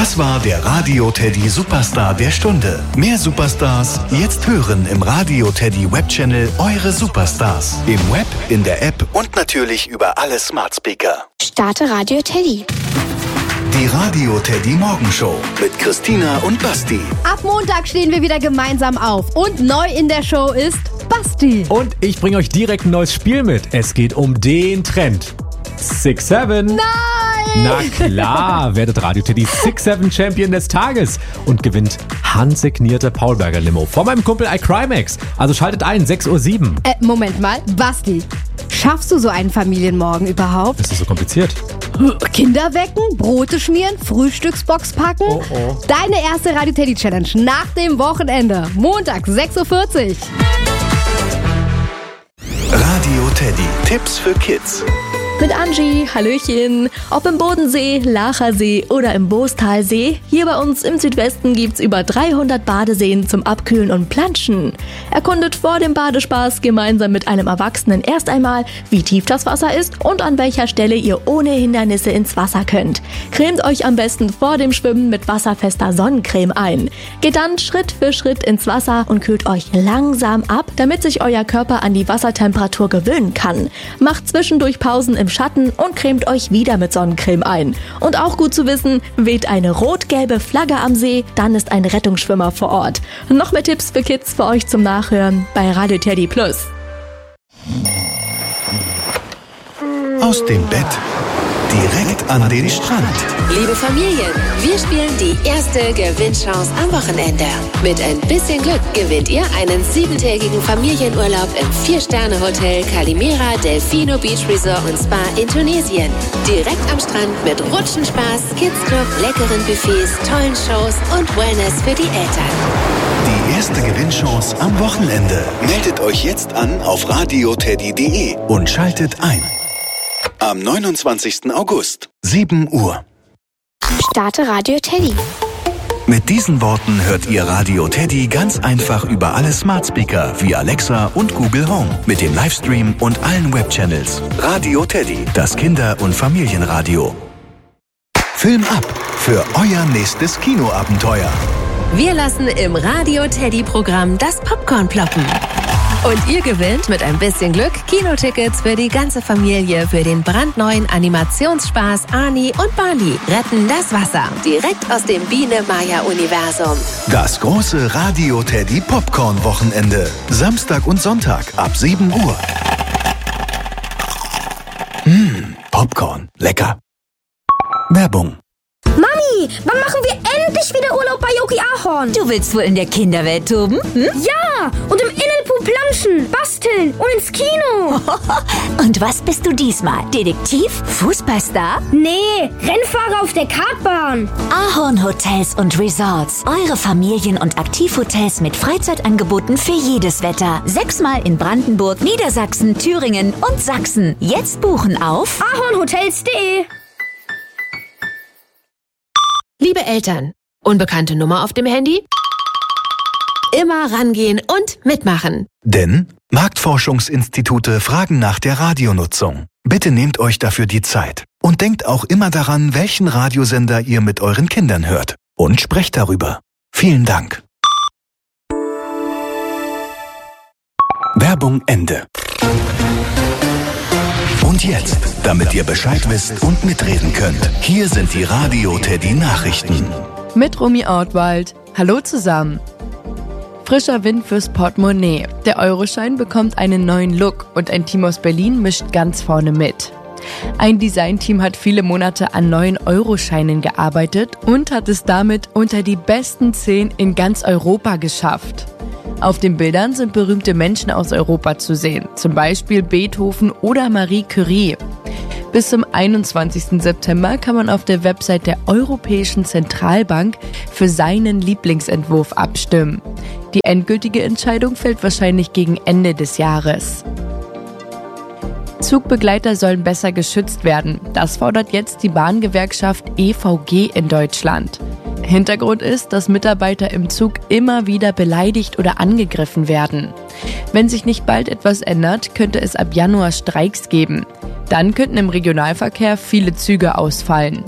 Das war der Radio Teddy Superstar der Stunde. Mehr Superstars jetzt hören im Radio Teddy Webchannel Eure Superstars. Im Web, in der App und natürlich über alle Smart Speaker. Starte Radio Teddy. Die Radio Teddy Morgenshow mit Christina und Basti. Ab Montag stehen wir wieder gemeinsam auf. Und neu in der Show ist Basti. Und ich bringe euch direkt ein neues Spiel mit. Es geht um den Trend. 6-7. Nein! Na klar, werdet Radio Teddy 6-7 Champion des Tages und gewinnt handsignierte Paulberger Limo von meinem Kumpel iCrimex. Also schaltet ein, 6:07 Uhr. Moment mal, Basti, schaffst du so einen Familienmorgen überhaupt? Das ist so kompliziert. Kinder wecken, Brote schmieren, Frühstücksbox packen? Oh. Deine erste Radio Teddy Challenge nach dem Wochenende. Montag, 6:40 Uhr. Radio Teddy. Tipps für Kids. Mit Angie, Hallöchen. Ob im Bodensee, Lachersee oder im Boostalsee, hier bei uns im Südwesten gibt's über 300 Badeseen zum Abkühlen und Planschen. Erkundet vor dem Badespaß gemeinsam mit einem Erwachsenen erst einmal, wie tief das Wasser ist und an welcher Stelle ihr ohne Hindernisse ins Wasser könnt. Cremt euch am besten vor dem Schwimmen mit wasserfester Sonnencreme ein. Geht dann Schritt für Schritt ins Wasser und kühlt euch langsam ab, damit sich euer Körper an die Wassertemperatur gewöhnen kann. Macht zwischendurch Pausen im Schatten und cremt euch wieder mit Sonnencreme ein. Und auch gut zu wissen, weht eine rot-gelbe Flagge am See, dann ist ein Rettungsschwimmer vor Ort. Noch mehr Tipps für Kids für euch zum Nachhören bei Radio Teddy Plus. Aus dem Bett direkt an den Strand. Liebe Familien, wir spielen die erste Gewinnchance am Wochenende. Mit ein bisschen Glück gewinnt ihr einen 7-tägigen Familienurlaub im 4-Sterne-Hotel Calimera Delfino Beach Resort und Spa in Tunesien. Direkt am Strand mit Rutschenspaß, Kidsclub, leckeren Buffets, tollen Shows und Wellness für die Eltern. Die erste Gewinnchance am Wochenende. Meldet euch jetzt an auf radioteddy.de und schaltet ein. Am 29. August, 7 Uhr. Starte Radio Teddy. Mit diesen Worten hört ihr Radio Teddy ganz einfach über alle Smart Speaker wie Alexa und Google Home. Mit dem Livestream und allen Webchannels. Radio Teddy, das Kinder- und Familienradio. Film ab für euer nächstes Kinoabenteuer. Wir lassen im Radio Teddy Programm das Popcorn ploppen. Und ihr gewinnt mit ein bisschen Glück Kinotickets für die ganze Familie für den brandneuen Animationsspaß Ani und Barney retten das Wasser. Direkt aus dem Biene-Maya-Universum. Das große Radio Teddy Popcorn Wochenende. Samstag und Sonntag ab 7 Uhr. Popcorn. Lecker. Werbung. Mami, wann machen wir endlich wieder Urlaub bei Yogi Ahorn? Du willst wohl in der Kinderwelt toben? Ja, und im Innenpool planschen, basteln und ins Kino. Und was bist du diesmal? Detektiv? Fußballstar? Nee, Rennfahrer auf der Kartbahn. Ahorn Hotels und Resorts. Eure Familien- und Aktivhotels mit Freizeitangeboten für jedes Wetter. 6-mal in Brandenburg, Niedersachsen, Thüringen und Sachsen. Jetzt buchen auf ahornhotels.de. Liebe Eltern, unbekannte Nummer auf dem Handy? Immer rangehen und mitmachen. Denn Marktforschungsinstitute fragen nach der Radionutzung. Bitte nehmt euch dafür die Zeit. Und denkt auch immer daran, welchen Radiosender ihr mit euren Kindern hört. Und sprecht darüber. Vielen Dank. Werbung Ende. Und jetzt, damit ihr Bescheid wisst und mitreden könnt, hier sind die Radio Teddy Nachrichten. Mit Romy Ortwald. Hallo zusammen. Frischer Wind fürs Portemonnaie. Der Euroschein bekommt einen neuen Look und ein Team aus Berlin mischt ganz vorne mit. Ein Designteam hat viele Monate an neuen Euroscheinen gearbeitet und hat es damit unter die besten 10 in ganz Europa geschafft. Auf den Bildern sind berühmte Menschen aus Europa zu sehen, zum Beispiel Beethoven oder Marie Curie. Bis zum 21. September kann man auf der Website der Europäischen Zentralbank für seinen Lieblingsentwurf abstimmen. Die endgültige Entscheidung fällt wahrscheinlich gegen Ende des Jahres. Zugbegleiter sollen besser geschützt werden. Das fordert jetzt die Bahngewerkschaft EVG in Deutschland. Hintergrund ist, dass Mitarbeiter im Zug immer wieder beleidigt oder angegriffen werden. Wenn sich nicht bald etwas ändert, könnte es ab Januar Streiks geben. Dann könnten im Regionalverkehr viele Züge ausfallen.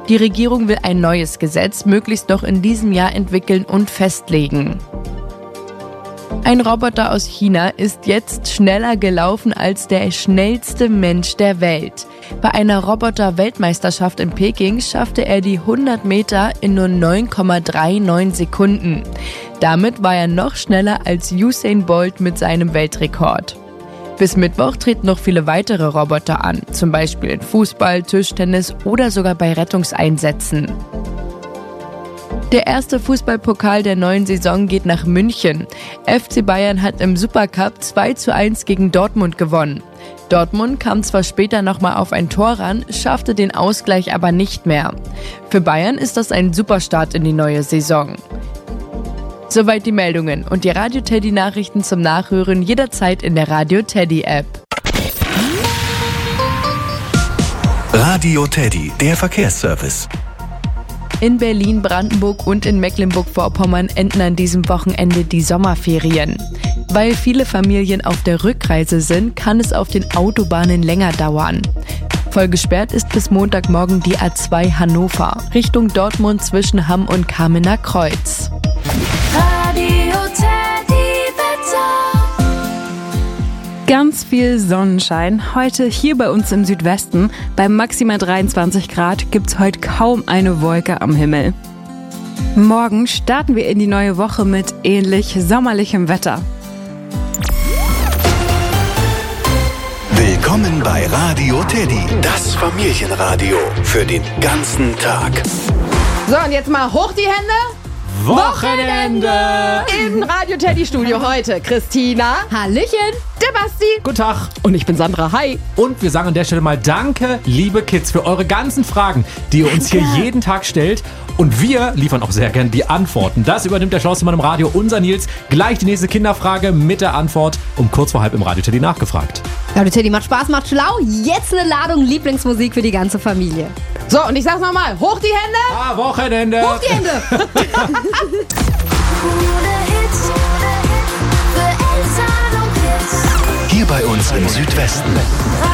Die Regierung will ein neues Gesetz möglichst noch in diesem Jahr entwickeln und festlegen. Ein Roboter aus China ist jetzt schneller gelaufen als der schnellste Mensch der Welt. Bei einer Roboter-Weltmeisterschaft in Peking schaffte er die 100 Meter in nur 9,39 Sekunden. Damit war er noch schneller als Usain Bolt mit seinem Weltrekord. Bis Mittwoch treten noch viele weitere Roboter an, zum Beispiel in Fußball, Tischtennis oder sogar bei Rettungseinsätzen. Der erste Fußballpokal der neuen Saison geht nach München. FC Bayern hat im Supercup 2:1 gegen Dortmund gewonnen. Dortmund kam zwar später nochmal auf ein Tor ran, schaffte den Ausgleich aber nicht mehr. Für Bayern ist das ein Superstart in die neue Saison. Soweit die Meldungen und die Radio Teddy Nachrichten zum Nachhören jederzeit in der Radio Teddy App. Radio Teddy, der Verkehrsservice. In Berlin, Brandenburg und in Mecklenburg-Vorpommern enden an diesem Wochenende die Sommerferien. Weil viele Familien auf der Rückreise sind, kann es auf den Autobahnen länger dauern. Voll gesperrt ist bis Montagmorgen die A2 Hannover, Richtung Dortmund zwischen Hamm und Kamener Kreuz. Ganz viel Sonnenschein. Heute hier bei uns im Südwesten. Bei maximal 23 Grad gibt's heute kaum eine Wolke am Himmel. Morgen starten wir in die neue Woche mit ähnlich sommerlichem Wetter. Willkommen bei Radio Teddy, das Familienradio für den ganzen Tag. So, und jetzt mal hoch die Hände. Wochenende! Im Radio Teddy Studio heute Christina. Hallöchen. Der Basti. Guten Tag. Und ich bin Sandra. Hi. Und wir sagen an der Stelle mal Danke, liebe Kids, für eure ganzen Fragen, die ihr uns hier jeden Tag stellt. Und wir liefern auch sehr gern die Antworten. Das übernimmt der Schlauste Mann im Radio, unser Nils. Gleich die nächste Kinderfrage mit der Antwort um kurz vor halb im Radio Teddy nachgefragt. Radio Teddy macht Spaß, macht schlau. Jetzt eine Ladung Lieblingsmusik für die ganze Familie. So, und ich sag's nochmal. Hoch die Hände. Wochenende. Hoch die Hände. Hier bei uns im Südwesten.